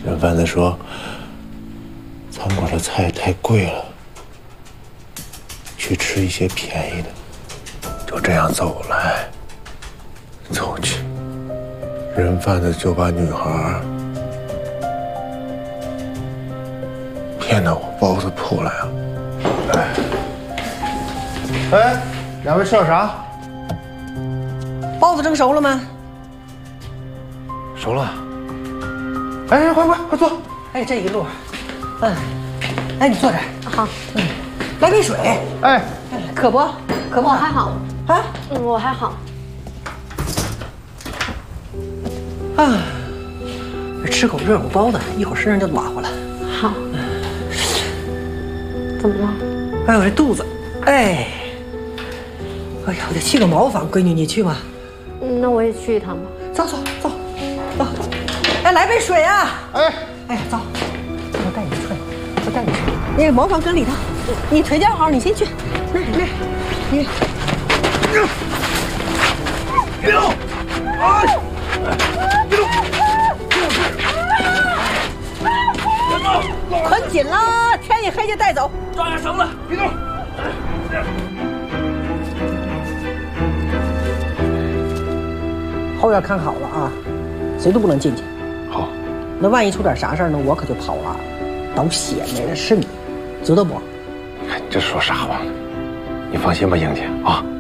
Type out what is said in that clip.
人贩子说，餐馆的菜太贵了，去吃一些便宜的。就这样走来走去，人贩子就把女孩骗到我包子铺来了。哎，两位吃点啥？ 包子蒸熟了吗？ 熟了。哎，快坐。 哎，这一路，哎，你坐这儿。 好。 来杯水。 哎， 渴不？渴不？ 我还好。 啊？ 我还好。 啊，吃口热乎包子，一会儿身上就暖和了。 好。怎么了？ 哎呦，我这肚子，哎呀，我得去个茅房，闺女你去吗？ 那我也去一趟吧。 走。哎，来杯水啊！哎，走，我带你去。那个茅房跟里头，你腿脚好，你先去。来，你。别动！别动！捆紧了，天一黑就带走。 抓下绳子，别动！ 后院看好了啊，谁都不能进去。 好。 那万一出点啥事儿呢，我可就跑了，倒血霉了是你，知道不？ 你这说啥话呢？你放心吧，英姐啊。